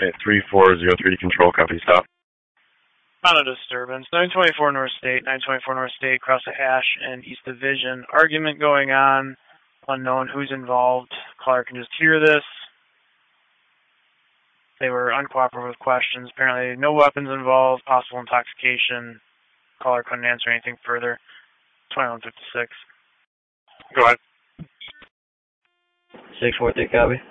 Okay, 3403 control, copy, stop. On a disturbance. 924 North State, 924 North State, across the Ash and East Division. Argument going on. Unknown who's involved. Caller can just hear this. They were uncooperative with questions. Apparently no weapons involved, possible intoxication. Caller couldn't answer anything further. 2156. Go ahead. 643, copy.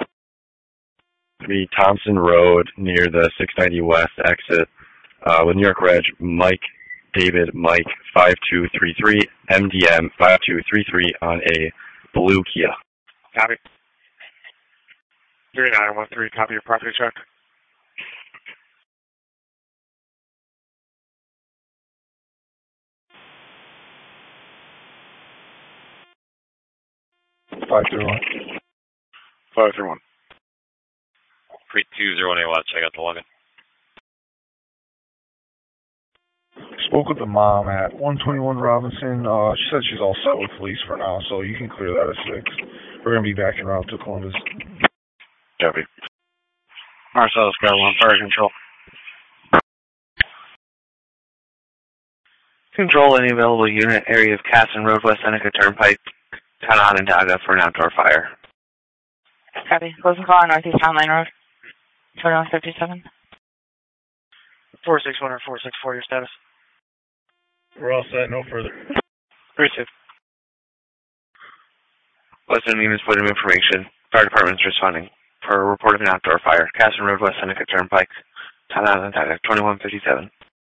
3 Thompson Road near the 690 West exit with New York Reg, Mike David Mike 5233 MDM 5233 on a blue Kia. Copy. 3913, copy your property check. Five through one. 531. 3201 watch, I got the login. Spoke with the mom at 121 Robinson. She said she's all set with police for now, so you can clear that at 6. We're going to be back en route to Columbus. Copy. Marcellus, got 1, fire control. Control any available unit, area of Casson Road, West Seneca Turnpike, Town Onondaga for an outdoor fire. Copy. Closing call on Northeast Town Line Road. 2157. 461 or 464, your status. We're all set, no further. Received. Western Units Point of Information. Fire Department is responding for a report of an outdoor fire. Casson Road, West Seneca Turnpike, Town Onondaga, 2157.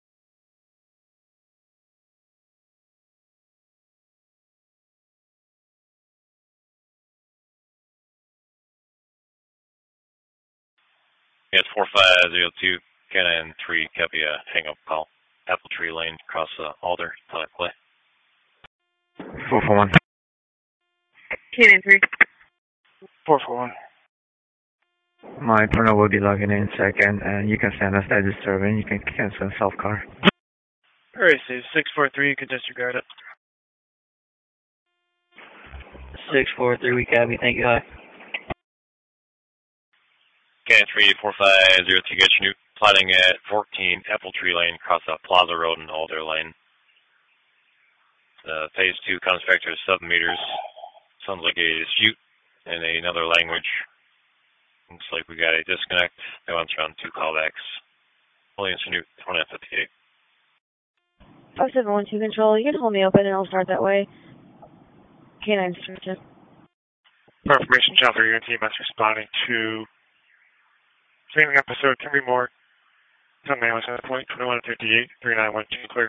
Yes, 4502, Cannon 3, copy a hang-up call. Apple Tree Lane, across Alder, Tonic Play. 441. Cannon 3. 441. My partner will be logging in second, and you can send us that disturbance. You can cancel self-car. Received. 643, you can disregard it. 643, we copy. Thank you, hi. Cannon 3, 4502, get your new plotting at 14 Apple Tree Lane, across Plaza Road and Alder Lane. Phase 2 comes back to 7 meters. Sounds like a dispute in another language. Looks like we got a disconnect. They went around 2 callbacks. Williams Newt, 2058. 5712 control. You can hold me open and I'll start that way. K9 description. For information, Shelter Unit team is responding to training episode 3 more. Some man was at point 2158, 3912, clear.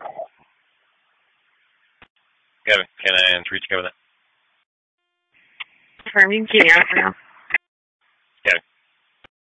Got it. Can I reach over that? Confirm. You can keep me out for now.